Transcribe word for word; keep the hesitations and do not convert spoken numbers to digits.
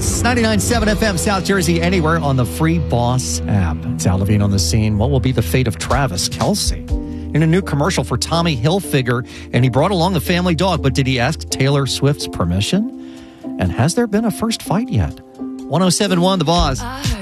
Boss, ninety-nine point seven F M, South Jersey, anywhere on the free Boss app. It's Al Levine on the scene. What will be the fate of Travis Kelce? In a new commercial for Tommy Hilfiger, and he brought along the family dog, but did he ask Taylor Swift's permission? And has there been a first fight yet? one oh seven point one The Boss.